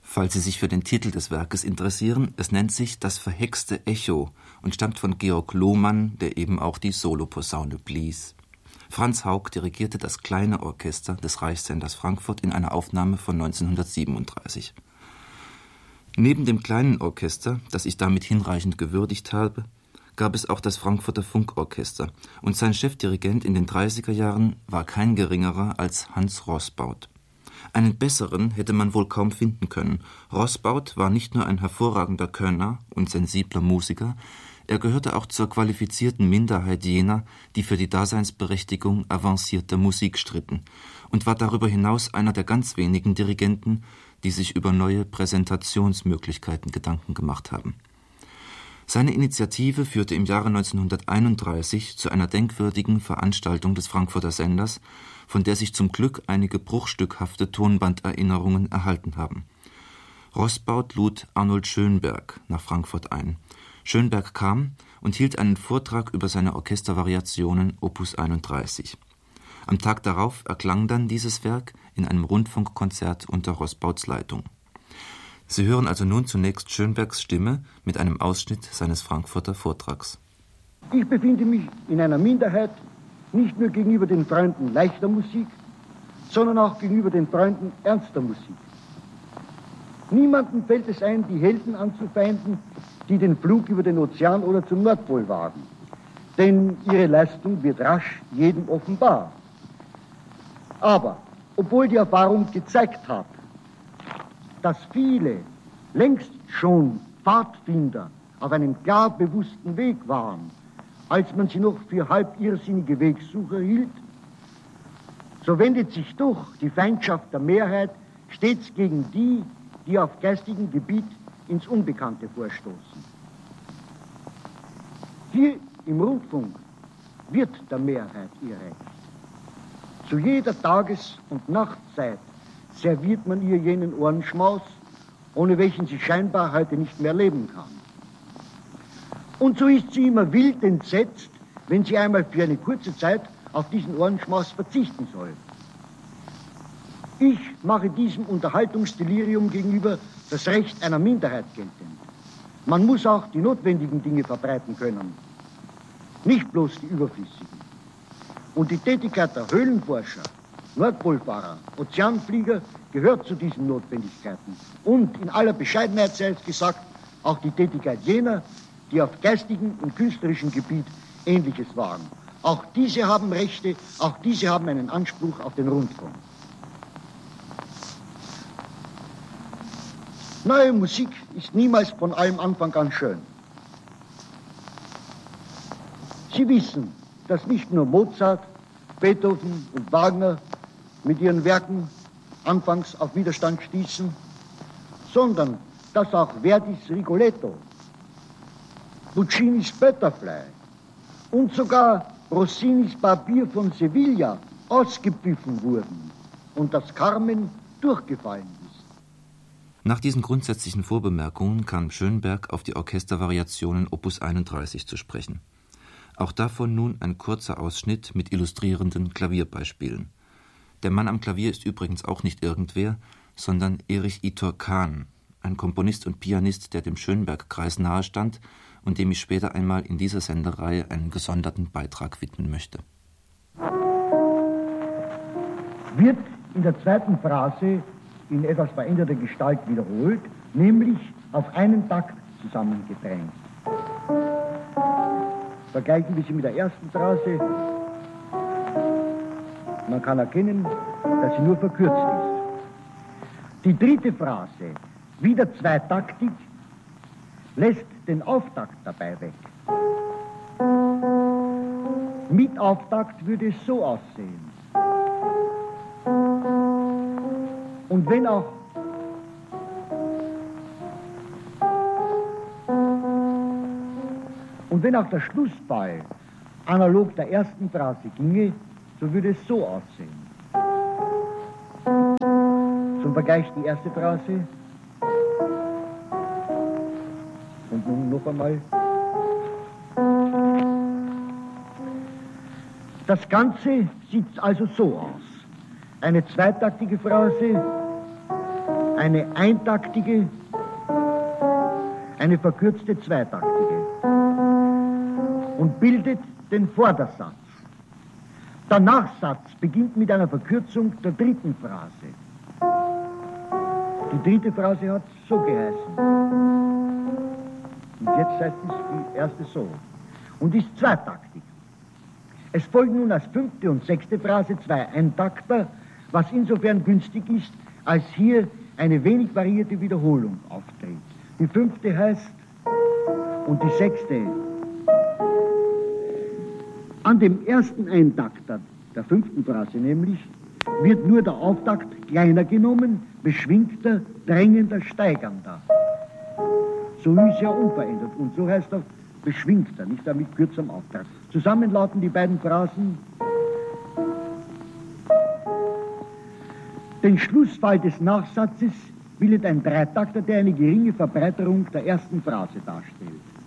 Falls Sie sich für den Titel des Werkes interessieren, es nennt sich »Das verhexte Echo« und stammt von Georg Lohmann, der eben auch die Soloposaune blies. Franz Hauck dirigierte das kleine Orchester des Reichssenders Frankfurt in einer Aufnahme von 1937. Neben dem kleinen Orchester, das ich damit hinreichend gewürdigt habe, gab es auch das Frankfurter Funkorchester, und sein Chefdirigent in den 30er Jahren war kein geringerer als Hans Roßbaut. Einen besseren hätte man wohl kaum finden können. Roßbaut war nicht nur ein hervorragender Könner und sensibler Musiker, er gehörte auch zur qualifizierten Minderheit jener, die für die Daseinsberechtigung avancierter Musik stritten, und war darüber hinaus einer der ganz wenigen Dirigenten, die sich über neue Präsentationsmöglichkeiten Gedanken gemacht haben. Seine Initiative führte im Jahre 1931 zu einer denkwürdigen Veranstaltung des Frankfurter Senders, von der sich zum Glück einige bruchstückhafte Tonbanderinnerungen erhalten haben. Roßbaut lud Arnold Schönberg nach Frankfurt ein. Schönberg kam und hielt einen Vortrag über seine Orchestervariationen Opus 31. Am Tag darauf erklang dann dieses Werk in einem Rundfunkkonzert unter Roßbauts Leitung. Sie hören also nun zunächst Schönbergs Stimme mit einem Ausschnitt seines Frankfurter Vortrags. Ich befinde mich in einer Minderheit, nicht nur gegenüber den Freunden leichter Musik, sondern auch gegenüber den Freunden ernster Musik. Niemandem fällt es ein, die Helden anzufeinden, die den Flug über den Ozean oder zum Nordpol wagen. Denn ihre Leistung wird rasch jedem offenbar. Aber, obwohl die Erfahrung gezeigt hat, dass viele längst schon Pfadfinder auf einem klar bewussten Weg waren, als man sie noch für halb irrsinnige Wegsucher hielt, so wendet sich doch die Feindschaft der Mehrheit stets gegen die, die auf geistigem Gebiet ins Unbekannte vorstoßen. Hier im Rundfunk wird der Mehrheit ihr Recht. Zu jeder Tages- und Nachtzeit serviert man ihr jenen Ohrenschmaus, ohne welchen sie scheinbar heute nicht mehr leben kann. Und so ist sie immer wild entsetzt, wenn sie einmal für eine kurze Zeit auf diesen Ohrenschmaus verzichten soll. Ich mache diesem Unterhaltungsdelirium gegenüber das Recht einer Minderheit geltend. Man muss auch die notwendigen Dinge verbreiten können, nicht bloß die überflüssigen. Und die Tätigkeit der Höhlenforscher, Nordpolfahrer, Ozeanflieger gehört zu diesen Notwendigkeiten. Und in aller Bescheidenheit sei es gesagt, auch die Tätigkeit jener, die auf geistigem und künstlerischem Gebiet Ähnliches waren. Auch diese haben Rechte, auch diese haben einen Anspruch auf den Rundfunk. Neue Musik ist niemals von allem Anfang an schön. Sie wissen, dass nicht nur Mozart, Beethoven und Wagner mit ihren Werken anfangs auf Widerstand stießen, sondern dass auch Verdis Rigoletto, Puccinis Butterfly und sogar Rossinis Barbier von Sevilla ausgepfiffen wurden und das Carmen durchgefallen ist. Nach diesen grundsätzlichen Vorbemerkungen kam Schönberg auf die Orchestervariationen Opus 31 zu sprechen. Auch davon nun ein kurzer Ausschnitt mit illustrierenden Klavierbeispielen. Der Mann am Klavier ist übrigens auch nicht irgendwer, sondern Erich Itor Kahn, ein Komponist und Pianist, der dem Schönberg-Kreis nahestand und dem ich später einmal in dieser Sendereihe einen gesonderten Beitrag widmen möchte. Wird in der zweiten Phrase in etwas veränderter Gestalt wiederholt, nämlich auf einen Takt zusammengedrängt. Vergleichen wir sie mit der ersten Phrase. Man kann erkennen, dass sie nur verkürzt ist. Die dritte Phrase, wieder zweitaktig, lässt den Auftakt dabei weg. Mit Auftakt würde es so aussehen. Und wenn auch der Schlussball analog der ersten Phrase ginge, so würde es so aussehen. Zum Vergleich die erste Phrase. Und nun noch einmal. Das Ganze sieht also so aus. Eine zweitaktige Phrase, eine eintaktige, eine verkürzte zweitaktige und bildet den Vordersatz. Der Nachsatz beginnt mit einer Verkürzung der dritten Phrase. Die dritte Phrase hat so geheißen. Und jetzt heißt es die erste so. Und ist zweitaktig. Es folgen nun als fünfte und sechste Phrase zwei Eintakter, was insofern günstig ist, als hier eine wenig variierte Wiederholung auftritt. Die fünfte heißt und die sechste. An dem ersten Eintakter der fünften Phrase nämlich wird nur der Auftakt kleiner genommen, beschwingter, drängender, steigernder. So ist er unverändert und so heißt er beschwingter, nicht damit kürzerem Auftakt. Zusammen lauten die beiden Phrasen: Den Schlussfall des Nachsatzes bildet ein Dreitakter, der eine geringe Verbreiterung der ersten Phrase darstellt.